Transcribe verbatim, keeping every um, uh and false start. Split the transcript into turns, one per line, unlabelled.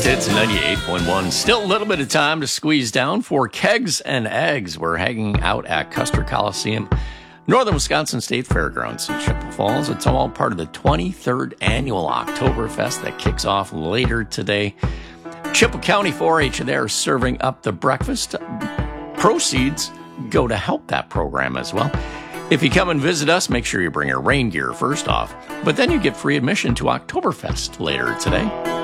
Hits ninety-eight point one. Still a little bit of time to squeeze down for Kegs and Eggs. We're hanging out at Custer Coliseum, Northern Wisconsin State Fairgrounds in Chippewa Falls. It's all part of the twenty-third annual Oktoberfest that kicks off later today. Chippewa County four H, they're serving up the breakfast. Proceeds go to help that program as well. If you come and visit us, make sure you bring your rain gear first off, but then you get free admission to Oktoberfest later today.